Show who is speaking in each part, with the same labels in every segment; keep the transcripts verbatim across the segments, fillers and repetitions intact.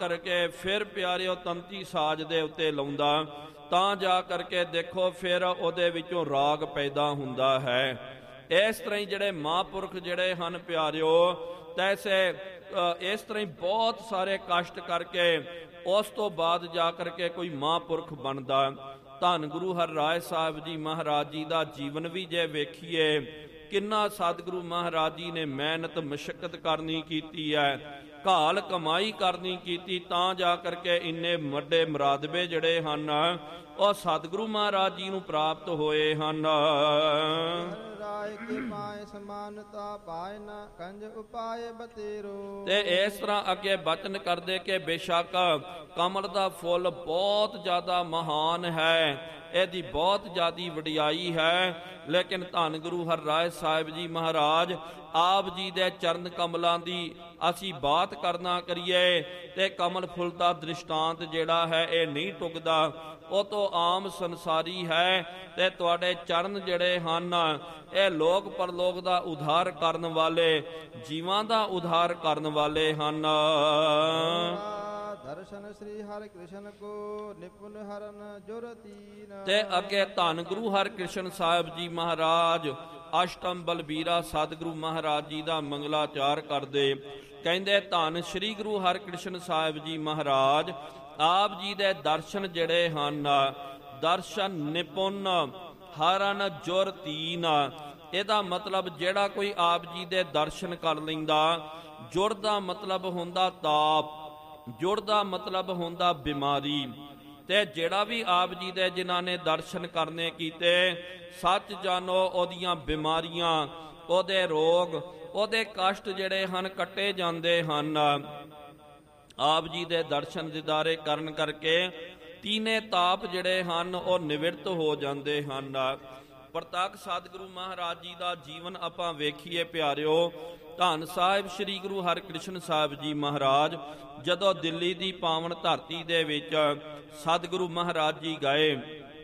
Speaker 1: ਕਰਕੇ ਫਿਰ ਪਿਆਰਿਓ ਤੰਤੀ ਸਾਜ ਦੇ ਉੱਤੇ ਲਾਉਂਦਾ, ਤਾਂ ਜਾ ਕਰਕੇ ਦੇਖੋ ਫਿਰ ਉਹਦੇ ਵਿੱਚੋਂ ਰਾਗ ਪੈਦਾ ਹੁੰਦਾ ਹੈ। ਇਸ ਤਰ੍ਹਾਂ ਹੀ ਜਿਹੜੇ ਮਹਾਂਪੁਰਖ ਜਿਹੜੇ ਹਨ ਪਿਆਰਿਓ, ਤੈਸੇ ਇਸ ਤਰ੍ਹਾਂ ਹੀ ਬਹੁਤ ਸਾਰੇ ਕਸ਼ਟ ਕਰਕੇ ਉਸ ਤੋਂ ਬਾਅਦ ਜਾ ਕਰਕੇ ਕੋਈ ਮਹਾਂਪੁਰਖ ਬਣਦਾ। ਧੰਨ ਗੁਰੂ ਹਰਿਰਾਏ ਸਾਹਿਬ ਜੀ ਮਹਾਰਾਜ ਜੀ ਦਾ ਜੀਵਨ ਵੀ ਜੇ ਵੇਖੀਏ, ਕਿੰਨਾ ਸਤਿਗੁਰੂ ਮਹਾਰਾਜ ਜੀ ਨੇ ਮਿਹਨਤ ਮਸ਼ੱਕਤ ਕਰਨੀ ਕੀਤੀ ਹੈ, ਘਾਲ ਕਮਾਈ ਕਰਨੀ ਕੀਤੀ, ਤਾਂ ਜਾ ਕਰਕੇ ਇੰਨੇ ਵੱਡੇ ਮੁਰਾਦਬੇ ਜਿਹੜੇ ਹਨ ਉਹ ਸਤਿਗੁਰੂ ਮਹਾਰਾਜ ਜੀ ਨੂੰ ਪ੍ਰਾਪਤ ਹੋਏ ਹਨ।
Speaker 2: ਰਾਏ ਕੇ ਪਾਏ ਸਮਾਨਤਾ ਪਾਏ ਨਾ ਕੰਜ ਉਪਾਏ ਬਤੇਰੋ।
Speaker 1: ਤੇ ਇਸ ਤਰ੍ਹਾਂ ਅੱਗੇ ਬਚਨ ਕਰਦੇ ਕਿ ਬੇਸ਼ੱਕ ਕਮਲ ਦਾ ਫੁੱਲ ਬਹੁਤ ਜ਼ਿਆਦਾ ਮਹਾਨ ਹੈ, ਇਹਦੀ ਬਹੁਤ ਜ਼ਿਆਦੀ ਵਡਿਆਈ ਹੈ, ਲੇਕਿਨ ਧੰਨ ਗੁਰੂ ਹਰਿਰਾਏ ਸਾਹਿਬ ਜੀ ਮਹਾਰਾਜ ਆਪ ਜੀ ਦੇ ਚਰਨ ਕਮਲਾਂ ਦੀ ਅਸੀਂ ਬਾਤ ਕਰਨਾ ਕਰੀਏ ਤੇ ਕਮਲ ਫੁੱਲ ਦਾ ਦ੍ਰਿਸ਼ਟਾਂਤ ਜਿਹੜਾ ਹੈ ਇਹ ਨਹੀਂ ਟੁਕਦਾ, ਉਹ ਤੋਂ ਆਮ ਸੰਸਾਰੀ ਹੈ। ਤੇ ਤੁਹਾਡੇ ਚਰਨ ਜਿਹੜੇ ਹਨ ਇਹ ਲੋਕ ਪਰਲੋਕ ਦਾ ਉਧਾਰ ਕਰਨ ਵਾਲੇ, ਜੀਵਾਂ ਦਾ ਉਧਾਰ ਕਰਨ ਵਾਲੇ ਹਨ।
Speaker 2: ਦਰਸ਼ਨ ਸ੍ਰੀ ਹਰਿ ਕ੍ਰਿਸ਼ਨ ਕੋ ਨਿਪੁਨ ਹਰਨ ਜੁਰਤੀਨ।
Speaker 1: ਤੇ ਅੱਗੇ ਧੰਨ ਗੁਰੂ ਹਰਿਕ੍ਰਿਸ਼ਨ ਸਾਹਿਬ ਜੀ ਮਹਾਰਾਜ ਅਸ਼ਟਮ ਬਲਬੀਰਾ ਸਤਿਗੁਰੂ ਮਹਾਰਾਜ ਜੀ ਦਾ ਮੰਗਲਾਚਾਰ ਕਰਦੇ, ਕਹਿੰਦੇ ਧੰਨ ਸ੍ਰੀ ਗੁਰੂ ਹਰਿਕ੍ਰਿਸ਼ਨ ਸਾਹਿਬ ਜੀ ਮਹਾਰਾਜ ਆਪ ਜੀ ਦੇ ਦਰਸ਼ਨ ਜਿਹੜੇ ਹਨ, ਦਰਸ਼ਨ ਨਿਪੁੰਨ ਹਰਨ ਜੁਰਤੀਨ। ਇਹਦਾ ਮਤਲਬ ਜਿਹੜਾ ਕੋਈ ਆਪ ਜੀ ਦੇ ਦਰਸ਼ਨ ਕਰ ਲੈਂਦਾ, ਜੁਰ ਦਾ ਮਤਲਬ ਹੁੰਦਾ ਤਾਪ, ਜੁੜ ਦਾ ਮਤਲਬ ਹੁੰਦਾ ਬਿਮਾਰੀ। ਤੇ ਜਿਹੜਾ ਵੀ ਆਪ ਜੀ ਦੇ ਜਿਨ੍ਹਾਂ ਨੇ ਦਰਸ਼ਨ ਕਰਨੇ ਕੀਤੇ, ਸੱਚ ਜਾਣੋ ਉਹਦੀਆਂ ਬਿਮਾਰੀਆਂ, ਉਹਦੇ ਰੋਗ, ਉਹਦੇ ਕਸ਼ਟ ਜਿਹੜੇ ਹਨ ਕੱਟੇ ਜਾਂਦੇ ਹਨ। ਆਪ ਜੀ ਦੇ ਦਰਸ਼ਨ ਦੀਦਾਰੇ ਕਰਨ ਕਰਕੇ ਤੀਨੇ ਤਾਪ ਜਿਹੜੇ ਹਨ ਉਹ ਨਿਵਰਤ ਹੋ ਜਾਂਦੇ ਹਨ। ਪ੍ਰਤੱਖ ਸਤਿਗੁਰੂ ਮਹਾਰਾਜ ਜੀ ਦਾ ਜੀਵਨ ਆਪਾਂ ਵੇਖੀਏ ਪਿਆਰਿਓ, ਧੰਨ ਸਾਹਿਬ ਸ੍ਰੀ ਗੁਰੂ ਹਰਿਕ੍ਰਿਸ਼ਨ ਸਾਹਿਬ ਜੀ ਮਹਾਰਾਜ ਜਦੋਂ ਦਿੱਲੀ ਦੀ ਪਾਵਨ ਧਰਤੀ ਦੇ ਵਿੱਚ ਸਤਿਗੁਰੂ ਮਹਾਰਾਜ ਜੀ ਗਏ,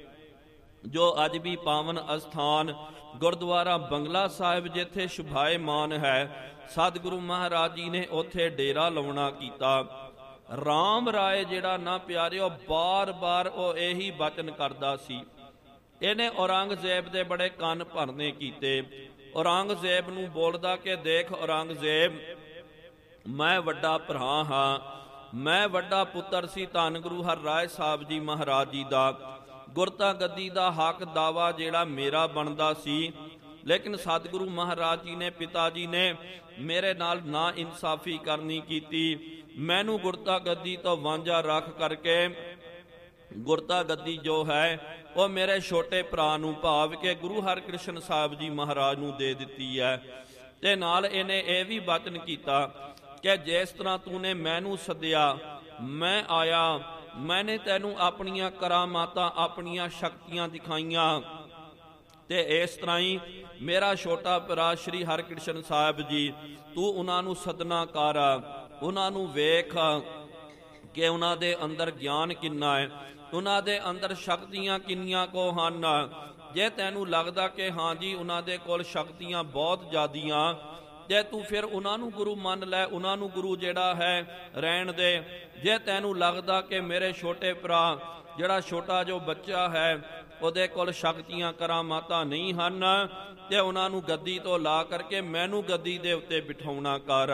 Speaker 1: ਜੋ ਅੱਜ ਵੀ ਪਾਵਨ ਅਸਥਾਨ ਗੁਰਦੁਆਰਾ ਬੰਗਲਾ ਸਾਹਿਬ ਜਿੱਥੇ ਸ਼ੁਭਾਏਮਾਨ ਹੈ, ਸਤਿਗੁਰੂ ਮਹਾਰਾਜ ਜੀ ਨੇ ਉੱਥੇ ਡੇਰਾ ਲਾਉਣਾ ਕੀਤਾ। ਰਾਮ ਰਾਏ ਜਿਹੜਾ ਨਾ ਪਿਆਰਿਓ ਬਾਰ-ਬਾਰ ਉਹ ਇਹੀ ਬਚਨ ਕਰਦਾ ਸੀ। ਇਹਨੇ ਔਰੰਗਜ਼ੇਬ ਦੇ ਬੜੇ ਕੰਨ ਭਰਨੇ ਕੀਤੇ। ਔਰੰਗਜ਼ੇਬ ਨੂੰ ਬੋਲਦਾ ਕਿ ਦੇਖ ਔਰੰਗਜ਼ੇਬ, ਮੈਂ ਵੱਡਾ ਭਰਾ ਹਾਂ, ਮੈਂ ਵੱਡਾ ਪੁੱਤਰ ਸੀ ਧੰਨ ਗੁਰੂ ਹਰਿਰਾਏ ਸਾਹਿਬ ਜੀ ਮਹਾਰਾਜ ਜੀ ਦਾ, ਗੁਰਤਾ ਗੱਦੀ ਦਾ ਹੱਕ ਦਾਵਾ ਜਿਹੜਾ ਮੇਰਾ ਬਣਦਾ ਸੀ, ਲੇਕਿਨ ਸਤਿਗੁਰੂ ਮਹਾਰਾਜ ਜੀ ਨੇ, ਪਿਤਾ ਜੀ ਨੇ ਮੇਰੇ ਨਾਲ ਨਾ ਇਨਸਾਫੀ ਕਰਨੀ ਕੀਤੀ, ਮੈਨੂੰ ਗੁਰਤਾ ਗੱਦੀ ਤੋਂ ਵਾਂਝਾ ਰੱਖ ਕਰਕੇ ਗੁਰਤਾ ਗੱਦੀ ਜੋ ਹੈ ਉਹ ਮੇਰੇ ਛੋਟੇ ਭਰਾ ਨੂੰ ਭਾਵ ਕਿ ਗੁਰੂ ਹਰਿਕ੍ਰਿਸ਼ਨ ਸਾਹਿਬ ਜੀ ਮਹਾਰਾਜ ਨੂੰ ਦੇ ਦਿੱਤੀ ਹੈ। ਤੇ ਨਾਲ ਇਹਨੇ ਇਹ ਵੀ ਬਚਨ ਕੀਤਾ ਕਿ ਜਿਸ ਤਰ੍ਹਾਂ ਤੂੰ ਨੇ ਮੈਨੂੰ ਸੱਦਿਆ, ਮੈਂ ਆਇਆ, ਮੈਨੇ ਤੈਨੂੰ ਆਪਣੀਆਂ ਕਰਾਮਾਤਾਂ, ਆਪਣੀਆਂ ਸ਼ਕਤੀਆਂ ਦਿਖਾਈਆਂ, ਤੇ ਇਸ ਤਰ੍ਹਾਂ ਹੀ ਮੇਰਾ ਛੋਟਾ ਭਰਾ ਸ਼੍ਰੀ ਹਰਿਕ੍ਰਿਸ਼ਨ ਸਾਹਿਬ ਜੀ, ਤੂੰ ਉਹਨਾਂ ਨੂੰ ਸਦਨਾ ਕਰ, ਉਹਨਾਂ ਨੂੰ ਵੇਖ ਕਿ ਉਹਨਾਂ ਦੇ ਅੰਦਰ ਗਿਆਨ ਕਿੰਨਾ ਹੈ, ਉਹਨਾਂ ਦੇ ਅੰਦਰ ਸ਼ਕਤੀਆਂ ਕਿੰਨੀਆਂ ਕੋ ਹਨ। ਜੇ ਤੈਨੂੰ ਲੱਗਦਾ ਕਿ ਹਾਂ ਜੀ ਉਹਨਾਂ ਦੇ ਕੋਲ ਸ਼ਕਤੀਆਂ ਬਹੁਤ ਜ਼ਿਆਦੀਆਂ, ਤੇ ਤੂੰ ਫਿਰ ਉਹਨਾਂ ਨੂੰ ਗੁਰੂ ਮੰਨ ਲੈ, ਉਹਨਾਂ ਨੂੰ ਗੁਰੂ ਜਿਹੜਾ ਹੈ ਰਹਿਣ ਦੇ। ਜੇ ਤੈਨੂੰ ਲੱਗਦਾ ਕਿ ਮੇਰੇ ਛੋਟੇ ਭਰਾ, ਜਿਹੜਾ ਛੋਟਾ ਜੋ ਬੱਚਾ ਹੈ, ਉਹਦੇ ਕੋਲ ਸ਼ਕਤੀਆਂ ਕਰਾਮਾਤਾਂ ਨਹੀਂ ਹਨ, ਤੇ ਉਹਨਾਂ ਨੂੰ ਗੱਦੀ ਤੋਂ ਲਾ ਕਰਕੇ ਮੈਨੂੰ ਗੱਦੀ ਦੇ ਉੱਤੇ ਬਿਠਾਉਣਾ ਕਰ।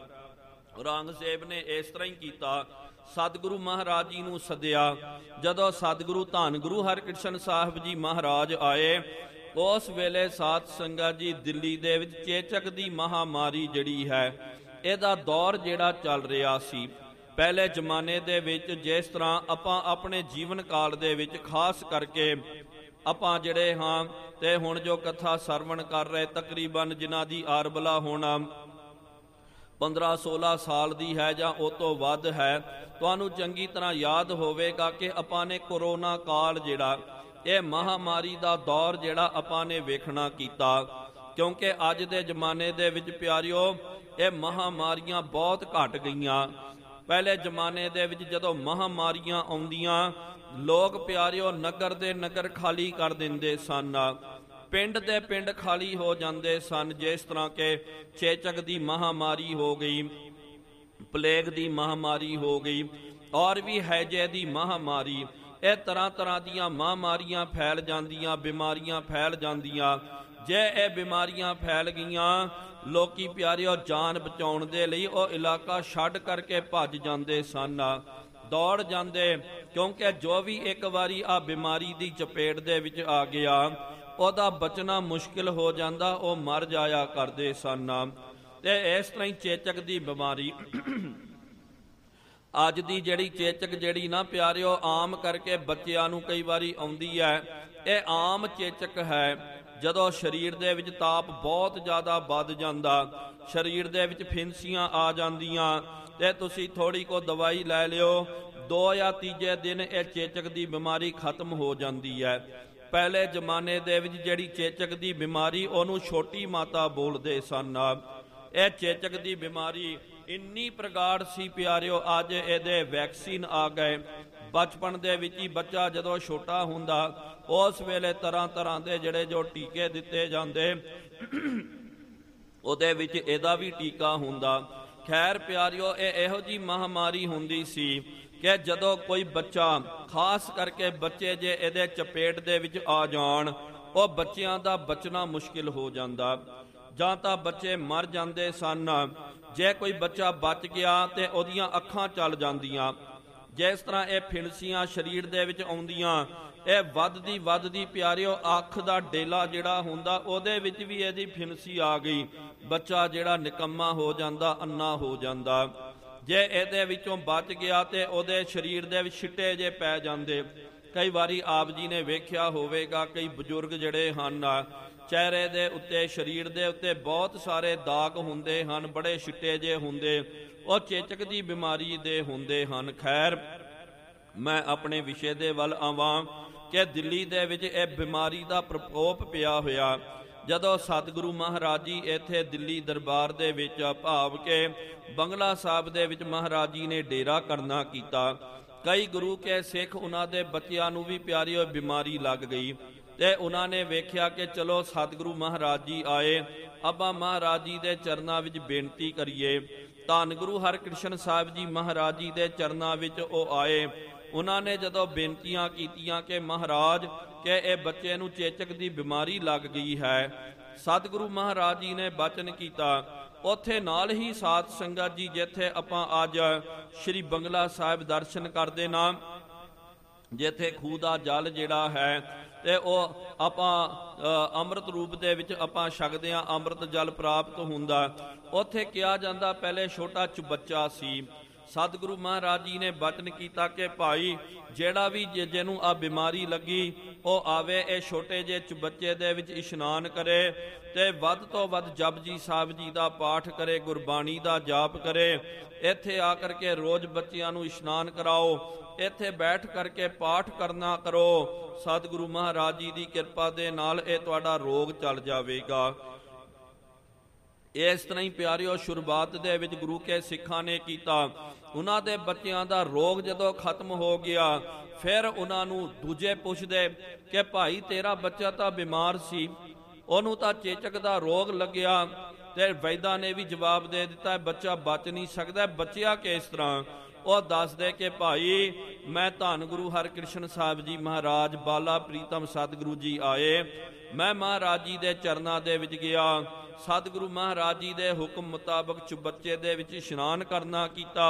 Speaker 1: ਔਰੰਗਜ਼ੇਬ ਨੇ ਇਸ ਤਰ੍ਹਾਂ ਹੀ ਕੀਤਾ, ਸਤਿਗੁਰੂ ਮਹਾਰਾਜ ਜੀ ਨੂੰ ਸੱਦਿਆ। ਜਦੋਂ ਸਤਿਗੁਰੂ ਧੰਨ ਗੁਰੂ ਹਰਿਕ੍ਰਿਸ਼ਨ ਸਾਹਿਬ ਜੀ ਮਹਾਰਾਜ ਆਏ, ਉਸ ਵੇਲੇ ਸਾਧ ਸੰਗਤ ਜੀ ਦਿੱਲੀ ਦੇ ਵਿੱਚ ਚੇਚਕ ਦੀ ਮਹਾਮਾਰੀ ਜਿਹੜੀ ਹੈ, ਇਹਦਾ ਦੌਰ ਜਿਹੜਾ ਚੱਲ ਰਿਹਾ ਸੀ। ਪਹਿਲੇ ਜ਼ਮਾਨੇ ਦੇ ਵਿੱਚ ਜਿਸ ਤਰ੍ਹਾਂ ਆਪਾਂ ਆਪਣੇ ਜੀਵਨ ਕਾਲ ਦੇ ਵਿੱਚ ਖਾਸ ਕਰਕੇ ਆਪਾਂ ਜਿਹੜੇ ਹਾਂ ਤੇ ਹੁਣ ਜੋ ਕਥਾ ਸਰਵਣ ਕਰ ਰਹੇ, ਤਕਰੀਬਨ ਜਿਨ੍ਹਾਂ ਦੀ ਆਰਬਲਾ ਹੋਣਾ ਪੰਦਰਾਂ ਸੋਲਾਂ ਸਾਲ ਦੀ ਹੈ ਜਾਂ ਉਹ ਤੋਂ ਵੱਧ ਹੈ, ਤੁਹਾਨੂੰ ਚੰਗੀ ਤਰ੍ਹਾਂ ਯਾਦ ਹੋਵੇਗਾ ਕਿ ਆਪਾਂ ਨੇ ਕੋਰੋਨਾ ਕਾਲ ਜਿਹੜਾ, ਇਹ ਮਹਾਮਾਰੀ ਦਾ ਦੌਰ ਜਿਹੜਾ ਆਪਾਂ ਨੇ ਵੇਖਣਾ ਕੀਤਾ। ਕਿਉਂਕਿ ਅੱਜ ਦੇ ਜ਼ਮਾਨੇ ਦੇ ਵਿੱਚ ਪਿਆਰਿਓ ਇਹ ਮਹਾਮਾਰੀਆਂ ਬਹੁਤ ਘਟ ਗਈਆਂ। ਪਹਿਲੇ ਜ਼ਮਾਨੇ ਦੇ ਵਿੱਚ ਜਦੋਂ ਮਹਾਮਾਰੀਆਂ ਆਉਂਦੀਆਂ, ਲੋਕ ਪਿਆਰਿਓ ਨਗਰ ਦੇ ਨਗਰ ਖਾਲੀ ਕਰ ਦਿੰਦੇ ਸਨ, ਪਿੰਡ ਦੇ ਪਿੰਡ ਖਾਲੀ ਹੋ ਜਾਂਦੇ ਸਨ। ਜਿਸ ਤਰ੍ਹਾਂ ਕਿ ਚੇਚਕ ਦੀ ਮਹਾਮਾਰੀ ਹੋ ਗਈ, ਪਲੇਗ ਦੀ ਮਹਾਮਾਰੀ ਹੋ ਗਈ, ਔਰ ਵੀ ਹੈਜੇ ਦੀ ਮਹਾਮਾਰੀ। ਇਹ ਤਰ੍ਹਾਂ ਤਰ੍ਹਾਂ ਦੀਆਂ ਮਹਾਮਾਰੀਆਂ ਫੈਲ ਜਾਂਦੀਆਂ, ਬਿਮਾਰੀਆਂ ਫੈਲ ਜਾਂਦੀਆਂ। ਜੇ ਇਹ ਬਿਮਾਰੀਆਂ ਫੈਲ ਗਈਆਂ, ਲੋਕੀ ਪਿਆਰਿਓ ਜਾਨ ਬਚਾਉਣ ਦੇ ਲਈ ਉਹ ਇਲਾਕਾ ਛੱਡ ਕਰਕੇ ਭੱਜ ਜਾਂਦੇ ਸਨ, ਦੌੜ ਜਾਂਦੇ, ਕਿਉਂਕਿ ਜੋ ਵੀ ਇੱਕ ਵਾਰੀ ਆ ਬਿਮਾਰੀ ਦੀ ਚਪੇਟ ਦੇ ਵਿੱਚ ਆ ਗਿਆ ਉਹਦਾ ਬਚਣਾ ਮੁਸ਼ਕਿਲ ਹੋ ਜਾਂਦਾ, ਉਹ ਮਰ ਜਾਇਆ ਕਰਦੇ ਸਨ। ਤੇ ਇਸ ਤਰ੍ਹਾਂ ਹੀ ਚੇਚਕ ਦੀ ਬਿਮਾਰੀ, ਅੱਜ ਦੀ ਜਿਹੜੀ ਚੇਚਕ ਜਿਹੜੀ ਨਾ ਪਿਆਰਿਓ ਆਮ ਕਰਕੇ ਬੱਚਿਆਂ ਨੂੰ ਕਈ ਵਾਰੀ ਆਉਂਦੀ ਹੈ, ਇਹ ਆਮ ਚੇਚਕ ਹੈ। ਜਦੋਂ ਸਰੀਰ ਦੇ ਵਿੱਚ ਤਾਪ ਬਹੁਤ ਜ਼ਿਆਦਾ ਵੱਧ ਜਾਂਦਾ, ਸਰੀਰ ਦੇ ਵਿੱਚ ਫਿੰਸੀਆਂ ਆ ਜਾਂਦੀਆਂ, ਤੇ ਤੁਸੀਂ ਥੋੜੀ ਕੋ ਦਵਾਈ ਲੈ ਲਿਓ, ਦੋ ਜਾਂ ਤੀਜੇ ਦਿਨ ਇਹ ਚੇਚਕ ਦੀ ਬਿਮਾਰੀ ਖਤਮ ਹੋ ਜਾਂਦੀ ਹੈ। ਪਹਿਲੇ ਜ਼ਮਾਨੇ ਦੇ ਵਿੱਚ ਜਿਹੜੀ ਚੇਚਕ ਦੀ ਬਿਮਾਰੀ ਉਹਨੂੰ ਛੋਟੀ ਮਾਤਾ ਬੋਲਦੇ ਸਨ। ਇਹ ਚੇਚਕ ਦੀ ਬਿਮਾਰੀ ਇੰਨੀ ਪ੍ਰਗਾੜ ਸੀ ਪਿਆਰਿਓ, ਅੱਜ ਇਹਦੇ ਵੈਕਸੀਨ ਆ ਗਏ। ਬਚਪਨ ਦੇ ਵਿੱਚ ਹੀ ਬੱਚਾ ਜਦੋਂ ਛੋਟਾ ਹੁੰਦਾ, ਉਸ ਵੇਲੇ ਤਰ੍ਹਾਂ ਤਰ੍ਹਾਂ ਦੇ ਜਿਹੜੇ ਜੋ ਟੀਕੇ ਦਿੱਤੇ ਜਾਂਦੇ, ਉਹਦੇ ਵਿੱਚ ਇਹਦਾ ਵੀ ਟੀਕਾ ਹੁੰਦਾ। ਖੈਰ ਪਿਆਰਿਓ, ਇਹ ਇਹੋ ਜਿਹੀ ਮਹਾਮਾਰੀ ਹੁੰਦੀ ਸੀ ਕਿ ਜਦੋਂ ਕੋਈ ਬੱਚਾ, ਖਾਸ ਕਰਕੇ ਬੱਚੇ ਜੇ ਇਹਦੇ ਚਪੇਟ ਦੇ ਵਿੱਚ ਆ ਜਾਣ, ਉਹ ਬੱਚਿਆਂ ਦਾ ਬਚਣਾ ਮੁਸ਼ਕਿਲ ਹੋ ਜਾਂਦਾ, ਜਾਂ ਤਾਂ ਬੱਚੇ ਮਰ ਜਾਂਦੇ ਸਨ। ਜੇ ਕੋਈ ਬੱਚਾ ਬਚ ਗਿਆ ਤੇ ਉਹਦੀਆਂ ਅੱਖਾਂ ਚੱਲ ਜਾਂਦੀਆਂ। ਜਿਸ ਤਰ੍ਹਾਂ ਇਹ ਫਿਣਸੀਆਂ ਸਰੀਰ ਦੇ ਵਿੱਚ ਆਉਂਦੀਆਂ, ਇਹ ਵੱਧਦੀ ਵੱਧਦੀ ਪਿਆਰਿਓ ਅੱਖ ਦਾ ਡੇਲਾ ਜਿਹੜਾ ਹੁੰਦਾ, ਉਹਦੇ ਵਿੱਚ ਵੀ ਇਹਦੀ ਫਿਣਸੀ ਆ ਗਈ, ਬੱਚਾ ਜਿਹੜਾ ਨਿਕੰਮਾ ਹੋ ਜਾਂਦਾ, ਅੰਨਾ ਹੋ ਜਾਂਦਾ। ਜੇ ਇਹਦੇ ਵਿੱਚੋਂ ਬਚ ਗਿਆ ਤੇ ਉਹਦੇ ਸਰੀਰ ਦੇ ਵਿੱਚ ਛਿੱਟੇ ਜੇ ਪੈ ਜਾਂਦੇ। ਕਈ ਵਾਰੀ ਆਪ ਜੀ ਨੇ ਵੇਖਿਆ ਹੋਵੇਗਾ, ਕਈ ਬਜ਼ੁਰਗ ਜਿਹੜੇ ਹਨ, ਚਿਹਰੇ ਦੇ ਉੱਤੇ, ਸਰੀਰ ਦੇ ਉੱਤੇ ਬਹੁਤ ਸਾਰੇ ਦਾਗ ਹੁੰਦੇ ਹਨ, ਬੜੇ ਛਿੱਟੇ ਜੇ ਹੁੰਦੇ, ਉਹ ਚੇਚਕ ਦੀ ਬਿਮਾਰੀ ਦੇ ਹੁੰਦੇ ਹਨ। ਖੈਰ, ਮੈਂ ਆਪਣੇ ਵਿਸ਼ੇ ਦੇ ਵੱਲ ਆਵਾਂ ਕਿ ਦਿੱਲੀ ਦੇ ਵਿੱਚ ਇਹ ਬਿਮਾਰੀ ਦਾ ਪ੍ਰਕੋਪ ਪਿਆ ਹੋਇਆ। ਜਦੋਂ ਸਤਿਗੁਰੂ ਮਹਾਰਾਜ ਜੀ ਇੱਥੇ ਦਿੱਲੀ ਦਰਬਾਰ ਦੇ ਵਿੱਚ, ਭਾਵ ਕਿ ਬੰਗਲਾ ਸਾਹਿਬ ਦੇ ਵਿੱਚ ਮਹਾਰਾਜ ਜੀ ਨੇ ਡੇਰਾ ਕਰਨਾ ਕੀਤਾ, ਕਈ ਗੁਰੂ ਕੇ ਸਿੱਖ ਉਹਨਾਂ ਦੇ ਬੱਚਿਆਂ ਨੂੰ ਵੀ ਪਿਆਰੀ ਉਹ ਬਿਮਾਰੀ ਲੱਗ ਗਈ। ਤੇ ਉਹਨਾਂ ਨੇ ਵੇਖਿਆ ਕਿ ਚਲੋ ਸਤਿਗੁਰੂ ਮਹਾਰਾਜ ਜੀ ਆਏ, ਆਪਾਂ ਮਹਾਰਾਜ ਜੀ ਦੇ ਚਰਨਾਂ ਵਿੱਚ ਬੇਨਤੀ ਕਰੀਏ। ਧੰਨ ਗੁਰੂ ਹਰਕ੍ਰਿਸ਼ਨ ਸਾਹਿਬ ਜੀ ਮਹਾਰਾਜ ਜੀ ਦੇ ਚਰਨਾਂ ਵਿੱਚ ਉਹ ਆਏ। ਉਹਨਾਂ ਨੇ ਜਦੋਂ ਬੇਨਤੀਆਂ ਕੀਤੀਆਂ ਕਿ ਮਹਾਰਾਜ ਕਿ ਇਹ ਬੱਚੇ ਨੂੰ ਚੇਚਕ ਦੀ ਬਿਮਾਰੀ ਲੱਗ ਗਈ ਹੈ, ਸਤਿਗੁਰੂ ਮਹਾਰਾਜ ਜੀ ਨੇ ਬਚਨ ਕੀਤਾ। ਉੱਥੇ ਨਾਲ ਹੀ ਸਾਧ ਸੰਗਤ ਜੀ, ਜਿੱਥੇ ਆਪਾਂ ਅੱਜ ਸ਼੍ਰੀ ਬੰਗਲਾ ਸਾਹਿਬ ਦਰਸ਼ਨ ਕਰਦੇ ਨਾ, ਜਿੱਥੇ ਖੂਹ ਦਾ ਜਲ ਜਿਹੜਾ ਹੈ ਤੇ ਉਹ ਆਪਾਂ ਅੰਮ੍ਰਿਤ ਰੂਪ ਦੇ ਵਿੱਚ ਆਪਾਂ ਛਕਦੇ ਹਾਂ, ਅੰਮ੍ਰਿਤ ਜਲ ਪ੍ਰਾਪਤ ਹੁੰਦਾ। ਉੱਥੇ ਕਿਹਾ ਜਾਂਦਾ, ਪਹਿਲੇ ਛੋਟਾ ਚੁਬੱਚਾ ਸੀ। ਸਤਿਗੁਰੂ ਮਹਾਰਾਜ ਜੀ ਨੇ ਬਚਨ ਕੀਤਾ ਕਿ ਭਾਈ ਜਿਹੜਾ ਵੀ ਜਿਹਨੂੰ ਆ ਬਿਮਾਰੀ ਲੱਗੀ, ਉਹ ਆਵੇ, ਇਹ ਛੋਟੇ ਜਿਹੇ ਚੁਬੱਚੇ ਦੇ ਵਿੱਚ ਇਸ਼ਨਾਨ ਕਰੇ ਤੇ ਵੱਧ ਤੋਂ ਵੱਧ ਜਪਜੀ ਸਾਹਿਬ ਜੀ ਦਾ ਪਾਠ ਕਰੇ, ਗੁਰਬਾਣੀ ਦਾ ਜਾਪ ਕਰੇ। ਇੱਥੇ ਆ ਕਰਕੇ ਰੋਜ਼ ਬੱਚਿਆਂ ਨੂੰ ਇਸ਼ਨਾਨ ਕਰਾਓ, ਇੱਥੇ ਬੈਠ ਕਰਕੇ ਪਾਠ ਕਰਨਾ ਕਰੋ। ਸਤਿਗੁਰੂ ਮਹਾਰਾਜ ਜੀ ਦੀ ਕਿਰਪਾ ਦੇ ਨਾਲ ਇਹ ਤੁਹਾਡਾ ਰੋਗ ਚੱਲ ਜਾਵੇਗਾ। ਇਸ ਤਰ੍ਹਾਂ ਹੀ ਪਿਆਰਿਓ ਸ਼ੁਰੂਆਤ ਦੇ ਵਿੱਚ ਗੁਰੂ ਕੇ ਸਿੱਖਾਂ ਨੇ ਕੀਤਾ। ਉਹਨਾਂ ਦੇ ਬੱਚਿਆਂ ਦਾ ਰੋਗ ਜਦੋਂ ਖਤਮ ਹੋ ਗਿਆ, ਫਿਰ ਉਹਨਾਂ ਨੂੰ ਦੂਜੇ ਪੁੱਛਦੇ ਕਿ ਭਾਈ ਤੇਰਾ ਬੱਚਾ ਤਾਂ ਬਿਮਾਰ ਸੀ, ਉਹਨੂੰ ਤਾਂ ਚੇਚਕ ਦਾ ਰੋਗ ਲੱਗਿਆ, ਤੇ ਵੈਦਾਂ ਨੇ ਵੀ ਜਵਾਬ ਦੇ ਦਿੱਤਾ ਬੱਚਾ ਬਚ ਨਹੀਂ ਸਕਦਾ, ਬਚਿਆ ਕਿਸ ਤਰ੍ਹਾਂ? ਉਹ ਦੱਸਦੇ ਕਿ ਭਾਈ ਮੈਂ ਧੰਨ ਗੁਰੂ ਹਰਕ੍ਰਿਸ਼ਨ ਸਾਹਿਬ ਜੀ ਮਹਾਰਾਜ, ਬਾਲਾ ਪ੍ਰੀਤਮ ਸਤਿਗੁਰੂ ਜੀ ਆਏ, ਮੈਂ ਮਹਾਰਾਜ ਜੀ ਦੇ ਚਰਨਾਂ ਦੇ ਵਿੱਚ ਗਿਆ, ਸਤਿਗੁਰੂ ਮਹਾਰਾਜ ਜੀ ਦੇ ਹੁਕਮ ਮੁਤਾਬਕ ਚੁਬੱਚੇ ਦੇ ਵਿੱਚ ਇਸ਼ਨਾਨ ਕਰਨਾ ਕੀਤਾ,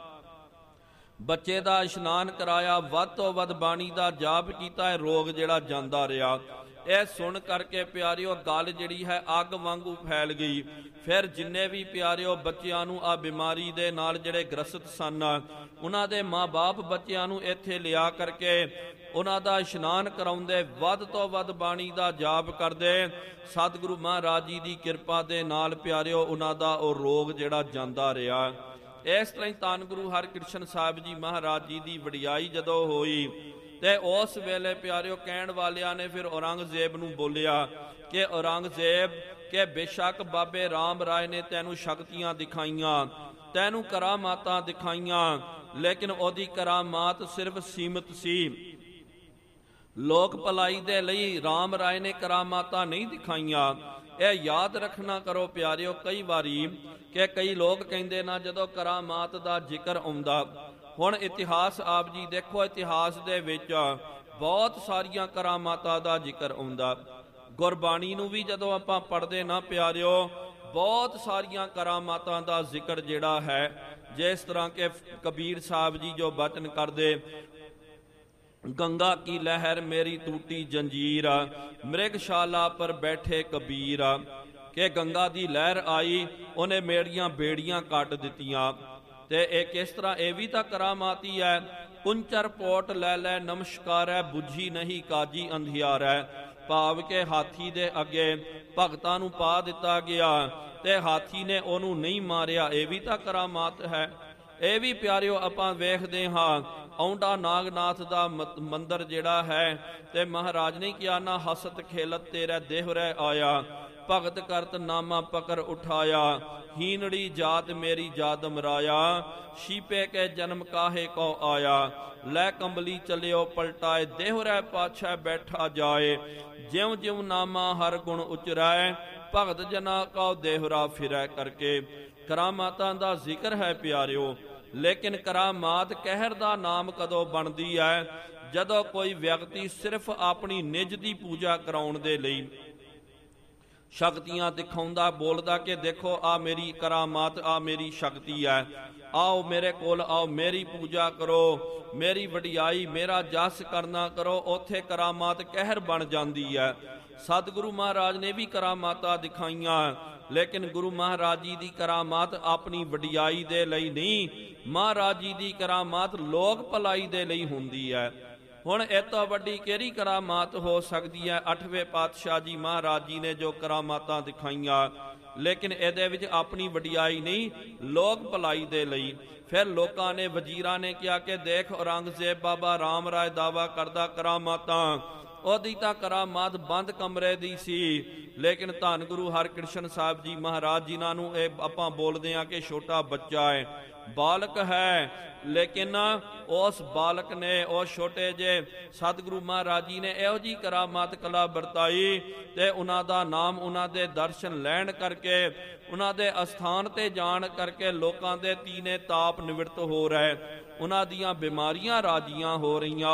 Speaker 1: ਬੱਚੇ ਦਾ ਇਸ਼ਨਾਨ ਕਰਾਇਆ, ਵੱਧ ਤੋਂ ਵੱਧ ਬਾਣੀ ਦਾ ਜਾਪ ਕੀਤਾ, ਰੋਗ ਜਿਹੜਾ ਜਾਂਦਾ ਰਿਹਾ। ਇਹ ਸੁਣ ਕਰਕੇ ਪਿਆਰਿਓ ਗੱਲ ਜਿਹੜੀ ਹੈ ਅੱਗ ਵਾਂਗੂ ਫੈਲ ਗਈ। ਫਿਰ ਜਿੰਨੇ ਵੀ ਪਿਆਰਿਓ ਬੱਚਿਆਂ ਨੂੰ ਆ ਬਿਮਾਰੀ ਦੇ ਨਾਲ ਜਿਹੜੇ ਗ੍ਰਸਤ ਸਨ, ਉਹਨਾਂ ਦੇ ਮਾਂ-ਬਾਪ ਬੱਚਿਆਂ ਨੂੰ ਇੱਥੇ ਲਿਆ ਕਰਕੇ ਉਹਨਾਂ ਦਾ ਇਸ਼ਨਾਨ ਕਰਾਉਂਦੇ, ਵੱਧ ਤੋਂ ਵੱਧ ਬਾਣੀ ਦਾ ਜਾਪ ਕਰਦੇ। ਸਤਿਗੁਰੂ ਮਹਾਰਾਜ ਜੀ ਦੀ ਕਿਰਪਾ ਦੇ ਨਾਲ ਪਿਆਰਿਓ ਉਹਨਾਂ ਦਾ ਉਹ ਰੋਗ ਜਿਹੜਾ ਜਾਂਦਾ ਰਿਹਾ। ਇਸ ਤਰ੍ਹਾਂ ਹੀ ਧੰਨ ਗੁਰੂ ਹਰਕ੍ਰਿਸ਼ਨ ਸਾਹਿਬ ਜੀ ਮਹਾਰਾਜ ਜੀ ਦੀ ਵਡਿਆਈ ਜਦੋਂ ਹੋਈ, ਤੇ ਉਸ ਵੇਲੇ ਪਿਆਰਿਓ ਕਹਿਣ ਵਾਲਿਆਂ ਨੇ ਫਿਰ ਔਰੰਗਜ਼ੇਬ ਨੂੰ ਬੋਲਿਆ ਕਿ ਔਰੰਗਜ਼ੇਬ ਕਿ ਬੇਸ਼ੱਕ ਬਾਬੇ ਰਾਮ ਰਾਏ ਨੇ ਤੈਨੂੰ ਸ਼ਕਤੀਆਂ ਦਿਖਾਈਆਂ, ਤੈਨੂੰ ਕਰਾਮਾਤਾਂ ਦਿਖਾਈਆਂ, ਲੇਕਿਨ ਉਹਦੀ ਕਰਾਮਾਤ ਸਿਰਫ ਸੀਮਤ ਸੀ। ਲੋਕ ਭਲਾਈ ਦੇ ਲਈ ਰਾਮ ਰਾਏ ਨੇ ਕਰਾਮਾਤਾਂ ਨਹੀਂ ਦਿਖਾਈਆਂ। ਇਹ ਯਾਦ ਰੱਖਣਾ ਕਰੋ ਪਿਆਰਿਓ, ਕਈ ਵਾਰੀ ਕਿ ਕਈ ਲੋਕ ਕਹਿੰਦੇ ਨਾ ਜਦੋਂ ਕਰਾਮਾਤ ਦਾ ਜ਼ਿਕਰ ਆਉਂਦਾ। ਹੁਣ ਇਤਿਹਾਸ ਆਪ ਜੀ ਦੇਖੋ, ਇਤਿਹਾਸ ਦੇ ਵਿੱਚ ਬਹੁਤ ਸਾਰੀਆਂ ਕਰਾਮਾਤਾਂ ਦਾ ਜ਼ਿਕਰ ਆਉਂਦਾ। ਗੁਰਬਾਣੀ ਨੂੰ ਵੀ ਜਦੋਂ ਆਪਾਂ ਪੜ੍ਹਦੇ ਨਾ ਪਿਆਰਿਓ, ਬਹੁਤ ਸਾਰੀਆਂ ਕਰਾਮਾਤਾਂ ਦਾ ਜ਼ਿਕਰ ਜਿਹੜਾ ਹੈ, ਜਿਸ ਤਰ੍ਹਾਂ ਕਿ ਕਬੀਰ ਸਾਹਿਬ ਜੀ ਜੋ ਬਚਨ ਕਰਦੇ, ਗੰਗਾ ਕੀ ਲਹਿਰ ਮੇਰੀ ਟੂਟੀ ਜੰਜੀਰ, ਮ੍ਰਿਗਸ਼ਾਲਾ ਪਰ ਬੈਠੇ ਕਬੀਰ, ਕਿ ਗੰਗਾ ਦੀ ਲਹਿਰ ਆਈ, ਉਹਨੇ ਮੇਰੀਆਂ ਬੇੜੀਆਂ ਕੱਟ ਦਿੱਤੀਆਂ। ਤੇ ਇਹ ਕਿਸ ਤਰ੍ਹਾਂ, ਇਹ ਵੀ ਤਾਂ ਕਰਾਮਾਤੀ ਹੈ। ਕੁੰਚਰ ਪੋਟ ਲੈ ਲੈ ਨਮਸਕਾਰੈ, ਬੁੱਝੀ ਨਹੀਂ ਕਾਜੀ ਅੰਧਿਆਰੈ, ਭਾਵ ਕਿ ਹਾਥੀ ਦੇ ਅੱਗੇ ਭਗਤਾਂ ਨੂੰ ਪਾ ਦਿੱਤਾ ਗਿਆ ਤੇ ਹਾਥੀ ਨੇ ਉਹਨੂੰ ਨਹੀਂ ਮਾਰਿਆ, ਇਹ ਵੀ ਤਾਂ ਕਰਾਮਾਤ ਹੈ। ਇਹ ਵੀ ਪਿਆਰਿਓ ਆਪਾਂ ਵੇਖਦੇ ਹਾਂ, ਔਂਡਾ ਨਾਗਨਾਥ ਦਾ ਮੰਦਰ ਜਿਹੜਾ ਹੈ, ਤੇ ਮਹਾਰਾਜ ਨੇ ਕਿਹਾ ਨਾ ਹਸਤ ਖੇਲਤ ਤੇਰੇ ਦੇਹਰੇ ਆਇਆ, ਭਗਤ ਕਰਤ ਨਾਮਾ ਪਕਰ ਉਠਾਇਆ, ਹੀਨੜੀ ਜਾਤ ਮੇਰੀ ਜਾਤ ਮਰਾਇਆ, ਸ਼ੀਪੇ ਕੇ ਜਨਮ ਕਾਹੇ ਕੋ ਆਇਆ, ਲੈ ਕੰਬਲੀ ਚਲਿਓ ਪਲਟਾਏ, ਦੇਹਰੇ ਪਾਛੈ ਬੈਠਾ ਜਾਏ, ਜਿਉ ਜਿਉ ਨਾਮਾ ਹਰ ਗੁਣ ਉਚਰੈ, ਭਗਤ ਜਨਾ ਕਉ ਦੇਹਰਾ ਫਿਰੈ। ਕਰਕੇ ਕਰਾਮਾਤਾਂ ਦਾ ਜ਼ਿਕਰ ਹੈ ਪਿਆਰਿਓ, ਲੇਕਿਨ ਕਰਾਮਾਤ ਕਹਿਰ ਦਾ ਨਾਮ ਕਦੋਂ ਬਣਦੀ ਹੈ? ਜਦੋਂ ਕੋਈ ਵਿਅਕਤੀ ਸਿਰਫ ਆਪਣੀ ਨਿਜ ਦੀ ਪੂਜਾ ਕਰਾਉਣ ਦੇ ਲਈ ਸ਼ਕਤੀਆਂ ਦਿਖਾਉਂਦਾ, ਬੋਲਦਾ ਕਿ ਦੇਖੋ ਆ ਮੇਰੀ ਕਰਾਮਾਤ, ਆ ਮੇਰੀ ਸ਼ਕਤੀ ਹੈ, ਆਓ ਮੇਰੇ ਕੋਲ ਆਓ, ਮੇਰੀ ਪੂਜਾ ਕਰੋ, ਮੇਰੀ ਵਡਿਆਈ, ਮੇਰਾ ਜਸ ਕਰਨਾ ਕਰੋ, ਉੱਥੇ ਕਰਾਮਾਤ ਕਹਿਰ ਬਣ ਜਾਂਦੀ ਹੈ। ਸਤਿਗੁਰੂ ਮਹਾਰਾਜ ਨੇ ਵੀ ਕਰਾਮਾਤਾਂ ਦਿਖਾਈਆਂ, ਲੇਕਿਨ ਗੁਰੂ ਮਹਾਰਾਜ ਜੀ ਦੀ ਕਰਾਮਾਤ ਆਪਣੀ ਵਡਿਆਈ ਦੇ ਲਈ ਨਹੀਂ, ਮਹਾਰਾਜ ਜੀ ਦੀ ਕਰਾਮਾਤ ਲੋਕ ਭਲਾਈ ਦੇ ਲਈ ਹੁੰਦੀ ਹੈ। ਹੁਣ ਇਹ ਤੋਂ ਵੱਡੀ ਕਿਹੜੀ ਕਰਾਮਾਤ ਹੋ ਸਕਦੀ ਹੈ? ਅੱਠਵੇਂ ਪਾਤਸ਼ਾਹ ਜੀ ਮਹਾਰਾਜ ਜੀ ਨੇ ਜੋ ਕਰਾਮਾਤਾਂ ਦਿਖਾਈਆਂ, ਲੇਕਿਨ ਇਹਦੇ ਵਿੱਚ ਆਪਣੀ ਵਡਿਆਈ ਨਹੀਂ, ਲੋਕ ਭਲਾਈ ਦੇ ਲਈ। ਫਿਰ ਲੋਕਾਂ ਨੇ, ਵਜ਼ੀਰਾਂ ਨੇ ਕਿਹਾ ਕਿ ਦੇਖ ਔਰੰਗਜ਼ੇਬ ਬਾਬਾ ਰਾਮ ਰਾਏ ਦਾਵਾ ਕਰਦਾ ਕਰਾਮਾਤਾਂ, ਉਹਦੀ ਤਾਂ ਕਰਾਮਾਤ ਬੰਦ ਕਮਰੇ ਦੀ ਸੀ, ਲੇਕਿਨ ਧੰਨ ਗੁਰੂ ਹਰਕ੍ਰਿਸ਼ਨ ਸਾਹਿਬ ਜੀ ਮਹਾਰਾਜ ਜਿਨ੍ਹਾਂ ਨੂੰ ਇਹ ਆਪਾਂ ਬੋਲਦੇ ਹਾਂ ਕਿ ਛੋਟਾ ਬੱਚਾ ਹੈ, ਬਾਲਕ ਹੈ, ਲੇਕਿਨ ਉਸ ਬਾਲਕ ਨੇ, ਉਸ ਛੋਟੇ ਜਿਹੇ ਸਤਿਗੁਰੂ ਮਹਾਰਾਜ ਜੀ ਨੇ ਇਹੋ ਜਿਹੀ ਕਰਾਮਾਤ ਕਲਾ ਵਰਤਾਈ, ਤੇ ਉਹਨਾਂ ਦਾ ਨਾਮ, ਉਹਨਾਂ ਦੇ ਦਰਸ਼ਨ ਲੈਣ ਕਰਕੇ, ਉਹਨਾਂ ਦੇ ਅਸਥਾਨ ਤੇ ਜਾਣ ਕਰਕੇ ਲੋਕਾਂ ਦੇ ਤੀਨੇ ਤਾਪ ਨਿਵਰਤ ਹੋ ਰਹੇ, ਉਹਨਾਂ ਦੀਆਂ ਬਿਮਾਰੀਆਂ ਰਾਜੀਆਂ ਹੋ ਰਹੀਆਂ।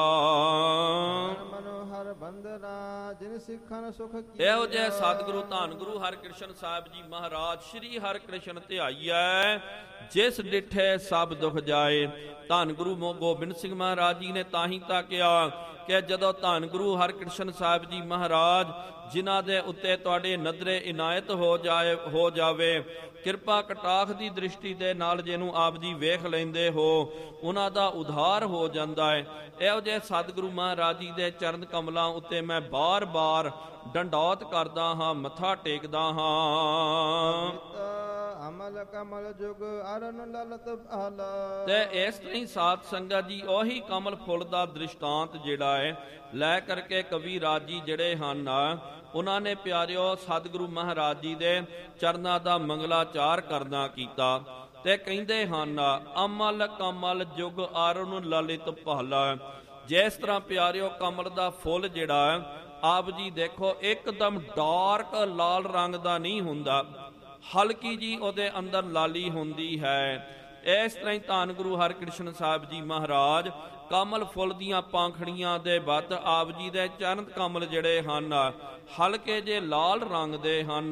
Speaker 2: ਮਨੋਹਰ ਬੰਦਨਾ ਜਿਨ ਸਿੱਖਨ ਸੁਖ ਕੀਆ,
Speaker 1: ਇਹੋ ਜਿਹੇ ਸਤਿਗੁਰੂ ਧੰਨ ਗੁਰੂ ਹਰਕ੍ਰਿਸ਼ਨ ਸਾਹਿਬ ਜੀ ਮਹਾਰਾਜ, ਸ਼੍ਰੀ ਹਰਿਕ੍ਰਿਸ਼ਨ ਧਿਆਈਐ, ਜਿਸ ਡਿਠੇ ਸਭ ਦੁਖ ਜਾਏ। ਧੰਨ ਗੁਰੂ ਗੋਬਿੰਦ ਸਿੰਘ ਮਹਾਰਾਜ ਜੀ ਨੇ ਤਾਂ ਹੀ ਤਾਂ ਕਿਹਾ ਕਿ ਜਦੋਂ ਧੰਨ ਗੁਰੂ ਹਰਕ੍ਰਿਸ਼ਨ ਸਾਹਿਬ ਜੀ ਮਹਾਰਾਜ, ਜਿਨ੍ਹਾਂ ਦੇ ਉੱਤੇ ਤੁਹਾਡੇ ਨਜ਼ਰੇ ਇਨਾਇਤ ਹੋ ਜਾਏ ਹੋ ਜਾਵੇ, ਕਿਰਪਾ ਕਟਾਖ ਦੀ ਦ੍ਰਿਸ਼ਟੀ ਦੇ ਨਾਲ ਜਿਹਨੂੰ ਆਪ ਜੀ ਵੇਖ ਲੈਂਦੇ ਹੋ, ਉਹਨਾਂ ਦਾ ਉਧਾਰ ਹੋ ਜਾਂਦਾ ਹੈ। ਇਹੋ ਜਿਹੇ ਸਤਿਗੁਰੂ ਮਹਾਰਾਜ ਜੀ ਦੇ ਚਰਨ ਕਮਲਾਂ ਉੱਤੇ ਮੈਂ ਬਾਰ-ਬਾਰ ਡੰਡੌਤ ਕਰਦਾ ਹਾਂ, ਮੱਥਾ ਟੇਕਦਾ ਹਾਂ।
Speaker 2: ਅਮਲ ਕਮਲ ਜੁਗ ਅਰਨ ਲਲਤ ਭਾਲਾ,
Speaker 1: ਤੇ ਇਸ ਤਰ੍ਹਾਂ ਸਾਧ ਸੰਗਤ ਜੀ ਉਹੀ ਕਮਲ ਫੁੱਲ ਦਾ ਦ੍ਰਿਸ਼ਟਾਂਤ ਜਿਹੜਾ ਹੈ ਲੈ ਕਰਕੇ ਕਵੀ ਰਾਜੀ ਜਿਹੜੇ ਹਨ, ਉਹਨਾਂ ਨੇ ਪਿਆਰਿਓ ਸਤਿਗੁਰੂ ਮਹਾਰਾਜ ਜੀ ਦੇ ਚਰਨਾਂ ਦਾ ਮੰਗਲਾਚਾਰ ਕਰਨਾ ਕੀਤਾ, ਤੇ ਕਹਿੰਦੇ ਹਨ ਅਮਲ ਕਮਲ ਜੁਗ ਅਰਨ ਲਲਿਤ ਭਾਲਾ। ਜਿਸ ਤਰ੍ਹਾਂ ਪਿਆਰਿਓ ਕਮਲ ਦਾ ਫੁੱਲ ਜਿਹੜਾ ਆਪ ਜੀ ਦੇਖੋ ਇੱਕਦਮ ਡਾਰਕ ਲਾਲ ਰੰਗ ਦਾ ਨਹੀਂ ਹੁੰਦਾ, ਹਲਕੀ ਜੀ ਉਹਦੇ ਅੰਦਰ ਲਾਲੀ ਹੁੰਦੀ ਹੈ। ਇਸ ਤਰ੍ਹਾਂ ਹੀ ਧੰਨ ਗੁਰੂ ਹਰਕ੍ਰਿਸ਼ਨ ਸਾਹਿਬ ਜੀ ਮਹਾਰਾਜ ਕਮਲ ਫੁੱਲ ਦੀਆਂ ਪਾਂਖੜੀਆਂ ਦੇ ਵੱਧ ਆਪ ਜੀ ਦੇ ਚਰਨ ਕਮਲ ਜਿਹੜੇ ਹਨ ਹਲਕੇ ਜੇ ਲਾਲ ਰੰਗ ਦੇ ਹਨ।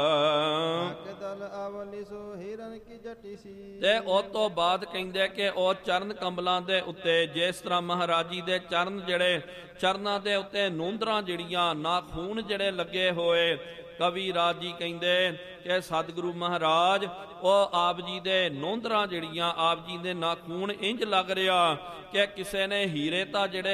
Speaker 1: ਤੇ ਉਸ ਤੋਂ ਬਾਅਦ ਕਹਿੰਦੇ ਕਿ ਉਹ ਚਰਨ ਕਮਲਾਂ ਦੇ ਉੱਤੇ ਜਿਸ ਤਰ੍ਹਾਂ ਮਹਾਰਾਜ ਜੀ ਦੇ ਚਰਨ ਜਿਹੜੇ ਚਰਨਾਂ ਦੇ ਉੱਤੇ ਨੂੰਦਰਾਂ ਜਿਹੜੀਆਂ ਨਾਖੂਨ ਜਿਹੜੇ ਲੱਗੇ ਹੋਏ, ਕਵੀ ਰਾਜ ਜੀ ਕਹਿੰਦੇ ਕਿ ਸਤਿਗੁਰੂ ਮਹਾਰਾਜ ਉਹ ਆਪ ਜੀ ਦੇ ਨੋਂਦਰਾਂ ਜਿਹੜੀਆਂ ਆਪ ਜੀ ਦੇ ਨਾਖੂਨ ਇੰਜ ਲੱਗ ਰਿਹਾ ਕਿ ਕਿਸੇ ਨੇ ਹੀਰੇ ਤਾਂ ਜਿਹੜੇ